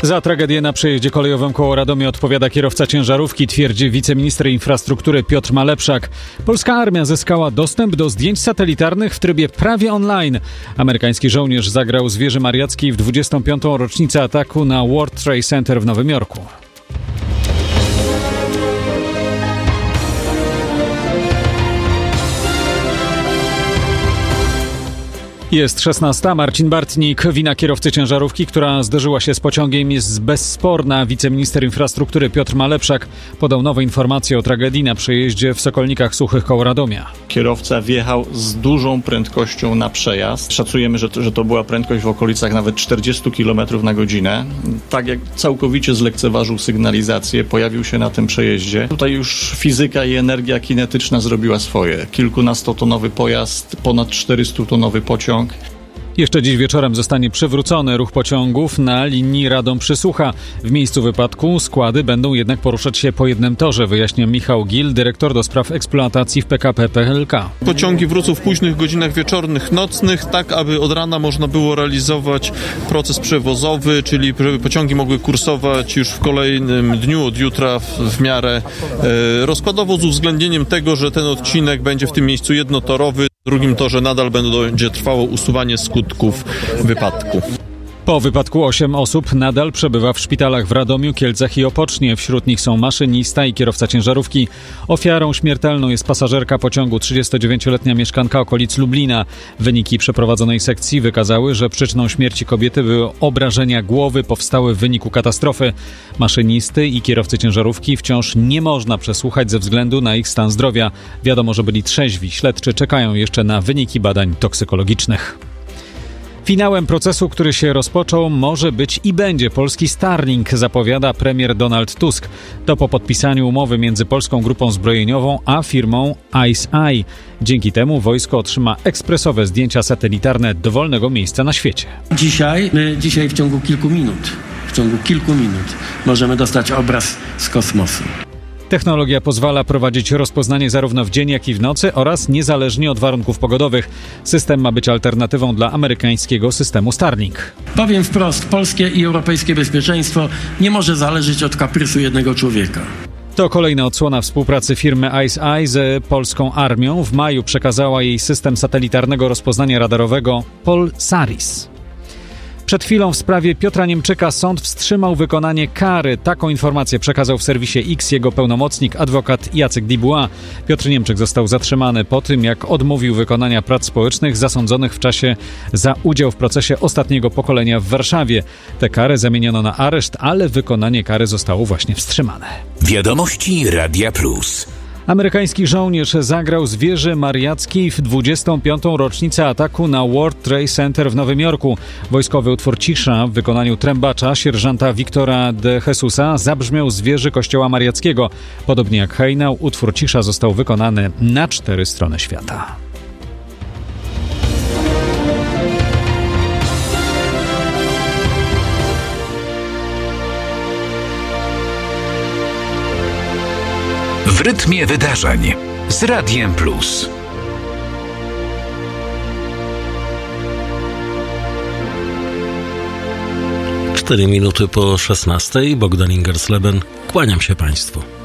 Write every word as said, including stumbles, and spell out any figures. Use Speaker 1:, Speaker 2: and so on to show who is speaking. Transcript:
Speaker 1: Za tragedię na przejeździe kolejowym koło Radomia odpowiada kierowca ciężarówki, twierdzi wiceminister infrastruktury Piotr Malepszak. Polska armia zyskała dostęp do zdjęć satelitarnych w trybie prawie online. Amerykański żołnierz zagrał z wieży mariackiej w dwudziestą piątą rocznicę ataku na World Trade Center w Nowym Jorku. Jest szesnasta. Marcin Bartnik. Wina kierowcy ciężarówki, która zderzyła się z pociągiem, jest bezsporna. Wiceminister infrastruktury Piotr Malepszak podał nowe informacje o tragedii na przejeździe w Sokolnikach Suchych koło Radomia.
Speaker 2: Kierowca wjechał z dużą prędkością na przejazd. Szacujemy, że to, że to była prędkość w okolicach nawet czterdzieści kilometrów na godzinę. Tak jak całkowicie zlekceważył sygnalizację, pojawił się na tym przejeździe. Tutaj już fizyka i energia kinetyczna zrobiła swoje. Kilkunastotonowy pojazd, ponad czterystutonowy pociąg.
Speaker 1: Jeszcze dziś wieczorem zostanie przywrócony ruch pociągów na linii Radom-Przysłucha. W miejscu wypadku składy będą jednak poruszać się po jednym torze, wyjaśnia Michał Gil, dyrektor do spraw eksploatacji w P K P P L K.
Speaker 3: Pociągi wrócą w późnych godzinach wieczornych, nocnych, tak aby od rana można było realizować proces przewozowy, czyli pociągi mogły kursować już w kolejnym dniu od jutra w, w miarę e, rozkładowo, z uwzględnieniem tego, że ten odcinek będzie w tym miejscu jednotorowy. W drugim torze nadal będzie trwało usuwanie skutków wypadku.
Speaker 1: Po wypadku osiem osób nadal przebywa w szpitalach w Radomiu, Kielcach i Opocznie. Wśród nich są maszynista i kierowca ciężarówki. Ofiarą śmiertelną jest pasażerka pociągu, trzydziestodziewięcioletnia mieszkanka okolic Lublina. Wyniki przeprowadzonej sekcji wykazały, że przyczyną śmierci kobiety były obrażenia głowy powstałe w wyniku katastrofy. Maszynisty i kierowcy ciężarówki wciąż nie można przesłuchać ze względu na ich stan zdrowia. Wiadomo, że byli trzeźwi. Śledczy czekają jeszcze na wyniki badań toksykologicznych. Finałem procesu, który się rozpoczął, może być i będzie polski Starlink, zapowiada premier Donald Tusk. To po podpisaniu umowy między Polską Grupą Zbrojeniową a firmą IceEye. Dzięki temu wojsko otrzyma ekspresowe zdjęcia satelitarne dowolnego miejsca na świecie.
Speaker 4: Dzisiaj, my dzisiaj w ciągu kilku minut, w ciągu kilku minut możemy dostać obraz z kosmosu.
Speaker 1: Technologia pozwala prowadzić rozpoznanie zarówno w dzień, jak i w nocy oraz niezależnie od warunków pogodowych. System ma być alternatywą dla amerykańskiego systemu Starlink.
Speaker 4: Powiem wprost, polskie i europejskie bezpieczeństwo nie może zależeć od kaprysu jednego człowieka.
Speaker 1: To kolejna odsłona współpracy firmy IceEye z polską armią. W maju przekazała jej system satelitarnego rozpoznania radarowego Polaris. Przed chwilą w sprawie Piotra Niemczyka sąd wstrzymał wykonanie kary. Taką informację przekazał w serwisie X jego pełnomocnik, adwokat Jacek Dubois. Piotr Niemczyk został zatrzymany po tym, jak odmówił wykonania prac społecznych zasądzonych w czasie za udział w procesie ostatniego pokolenia w Warszawie. Tę karę zamieniono na areszt, ale wykonanie kary zostało właśnie wstrzymane.
Speaker 5: Wiadomości Radia Plus.
Speaker 1: Amerykański żołnierz zagrał z wieży mariackiej w dwudziestą piątą rocznicę ataku na World Trade Center w Nowym Jorku. Wojskowy utwór Cisza w wykonaniu trębacza sierżanta Wiktora de Jesusa zabrzmiał z wieży kościoła mariackiego. Podobnie jak hejnał, utwór Cisza został wykonany na cztery strony świata.
Speaker 5: W rytmie wydarzeń z Radiem Plus.
Speaker 6: Cztery minuty po szesnastej. Bogdan Ingersleben. Kłaniam się Państwu.